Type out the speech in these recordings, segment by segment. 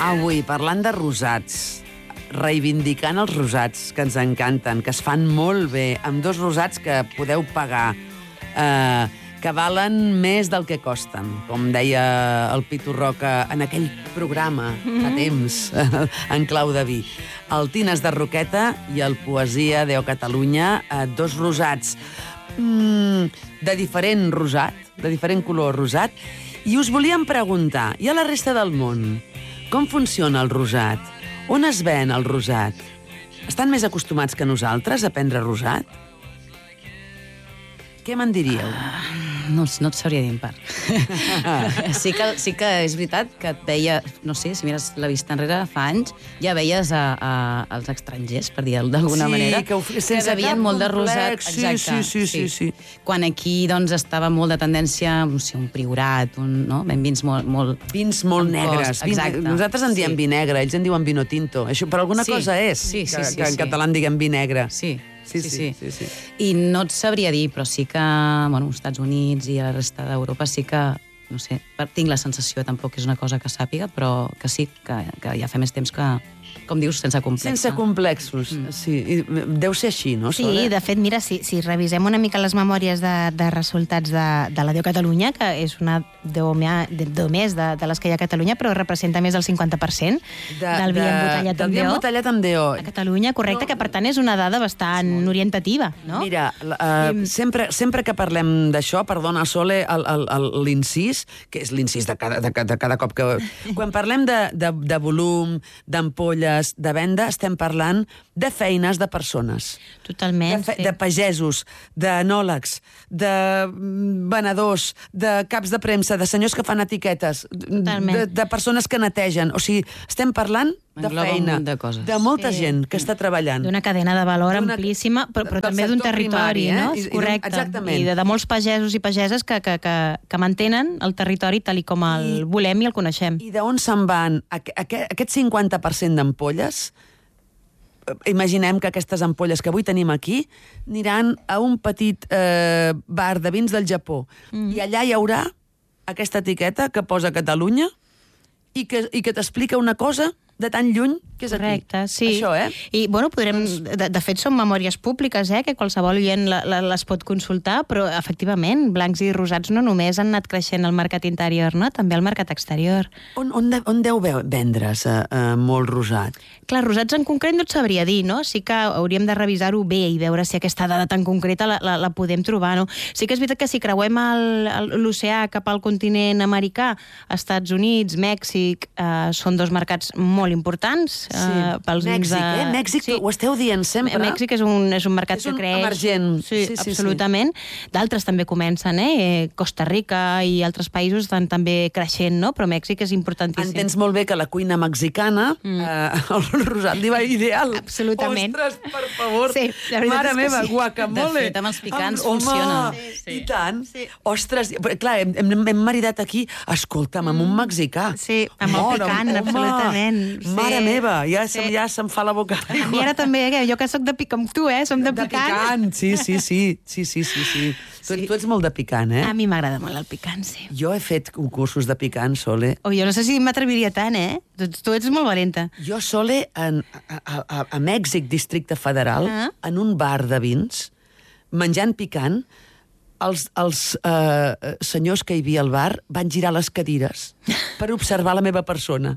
Avui, parlant de rosats, reivindicant els rosats, que ens encanten, que es fan molt bé, amb 2 rosats que podeu pagar, que valen més del que costen, com deia el Pitu Roca en aquell programa fa temps, en clau de vi. El Tines de Roqueta i el Poesia d'Eo Catalunya, 2 rosats de diferent rosat, de diferent color rosat, i us volíem preguntar, i a la resta del món, com funciona el rosat? On es ven el rosat? Estan més acostumats que nosaltres a prendre rosat? Què me'n diríeu? No et sabria dir en part. Sí que és veritat que et veia, no sé, si mires la vista enrere, fa anys, ja veies als estrangers, per dir-ho d'alguna manera, que bevien molt de rosat. Sí. Quan aquí doncs, estava molt de tendència, no sé, un priorat, ben vins molt... Vins molt negres. Exacte. Nosaltres en diem vi negre, ells en diuen vino tinto. Això per alguna cosa és que en català en diguem vi negre. Sí. I no et sabria dir, però sí que, bueno, als Estats Units i a la resta d'Europa sí que, no sé, tinc la sensació, tampoc és una cosa que sàpiga, però que sí, que ja fa més temps que, com dius, sense complexos. Sense complexos, sí. I deu ser així, no? Sí, de fet, mira, si revisem una mica les memòries de resultats de la Déu Catalunya, que és una Déu més de les que hi ha a Catalunya, però representa més del 50% del vi embotellat amb DO. Del vi embotellat amb DO. A Catalunya, correcte, que per tant és una dada bastant orientativa, no? Mira, sempre que parlem d'això, perdona, Sole, l'incís, que és l'incís de cada cop que... Quan parlem de volum, d'ampolles, de venda, estem parlant de feines de persones. Totalment, de pagesos, d'enòlegs, de venedors, de caps de premsa, de senyors que fan etiquetes, de persones que netegen. O sigui, estem parlant de feina, de molta gent que està treballant. D'una cadena de valor amplíssima, però també d'un territori, no? Correcte. Exactament. I de molts pagesos i pageses que mantenen el territori tal com el volem i el coneixem. I d'on se'n van aquest 50% d'ampolles? Imaginem que aquestes ampolles que avui tenim aquí aniran a un petit bar de vins del Japó. I allà hi haurà aquesta etiqueta que posa Catalunya i que t'explica una cosa de tan lluny que és aquí. Correcte, sí. Això, I, bueno, podrem... De fet, són memòries públiques, que qualsevol oient les pot consultar, però, efectivament, blancs i rosats no només han anat creixent al mercat interior, no? També al mercat exterior. On deu vendre's molt rosat? Clar, rosats en concret no et sabria dir, no? Sí que hauríem de revisar-ho bé i veure si aquesta dada tan concreta la podem trobar, no? Sí que és veritat que si creuem l'oceà cap al continent americà, Estats Units, Mèxic, són 2 mercats molt importants pels vins de... Mèxic, ho esteu dient sempre. Mèxic és un mercat que creix. Emergent. Sí, absolutament. D'altres també comencen, Costa Rica i altres països estan també creixent, no? Però Mèxic és importantíssim. Entens molt bé que la cuina mexicana, el rosat li va ideal. Absolutament. Ostres, per favor. Sí, la veritat Mare meva, guacamole. De fet, amb els picants funciona. I tant. Ostres, clar, hem maridat aquí, escolta'm, amb un mexicà. Sí, amb el picant, absolutament. Mare meva, ja se'm fa la boca. A mi ara també, jo que soc de picant, com tu, som de picant. Sí. Tu ets molt de picant, A mi m'agrada molt el picant, sí. Jo he fet concursos de picant, Sole. Jo no sé si m'atreviria tant, Tu ets molt valenta. Jo, Sole, a Mèxic, Districte Federal, en un bar de vins, menjant picant, els senyors que hi havia al bar van girar les cadires per observar la meva persona.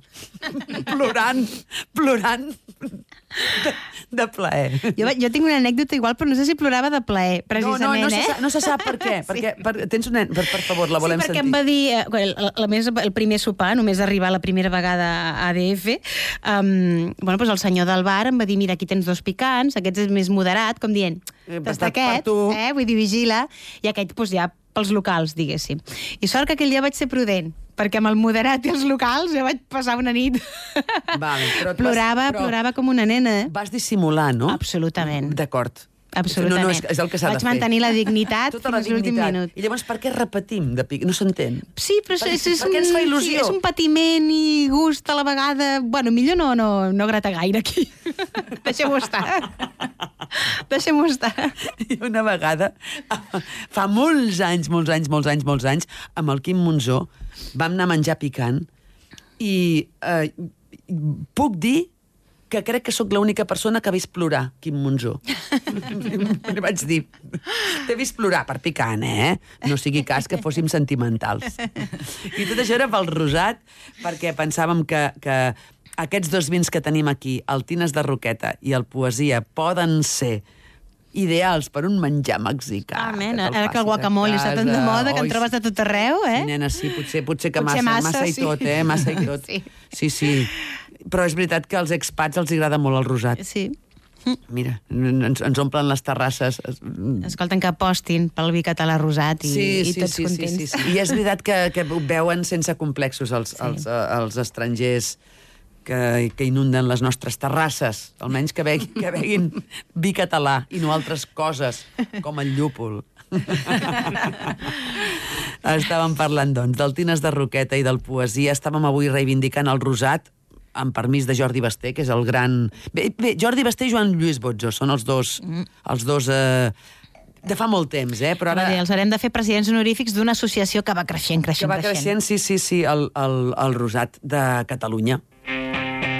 Plorant de plaer. Jo tinc una anècdota igual, però no sé si plorava de plaer, precisament, No se sap per què. Perquè tens una... Per favor, la volem sentir. Sí, perquè em va dir, el primer sopar, només arribar la primera vegada a ADF, el senyor del bar em va dir, mira, aquí tens 2 picants, aquest és més moderat, com dient, tasta aquest, vull dir, vigila, i aquest, ja pels locals, diguéssim. I sort que aquell dia vaig ser prudent, perquè amb el moderat i els locals jo vaig passar una nit. Plorava com una nena. Vas dissimular, no? Absolutament. D'acord. Absolutament. No, és el que s'ha de fer. Vaig mantenir la dignitat fins l'últim minut. I llavors, per què repetim de pic? No s'entén. Sí, però perquè ens fa il·lusió. És un patiment i gust a la vegada. Bueno, millor no grata gaire aquí. Deixem-ho estar. I una vegada, fa molts anys, amb el Quim Monzó, vam anar a menjar picant I puc dir que crec que sóc l'única persona que ha vist plorar Quim Monzó. Li vaig dir, t'he vist plorar per picant, No sigui cas que fóssim sentimentals. I tot això era pel rosat, perquè pensàvem que aquests dos vins que tenim aquí, el Tines de Roqueta i el Poesia, poden ser ideals per un menjar mexicà. Ara que el guacamole està tan de moda, que en trobes de tot arreu, Sí, nena, sí, potser que massa i tot, massa i tot. Sí. Però és veritat que als expats els agrada molt el rosat. Sí. Mira, ens omplen les terrasses. Escolten, que apostin pel vi català rosat i tots contents. Sí. I és veritat que veuen sense complexos els estrangers que inunden les nostres terrasses, almenys que beguin vi català i no altres coses, com el llúpol. Estàvem parlant, doncs, del Tines de Roqueta i del Poesia. Estàvem avui reivindicant el rosat, amb permís de Jordi Basté, que és el gran... Bé, Jordi Basté i Joan Lluís Botzo són els dos de fa molt temps, però ara... Els haurem de fer presidents honorífics d'una associació que va creixent. Sí, el Rosat de Catalunya.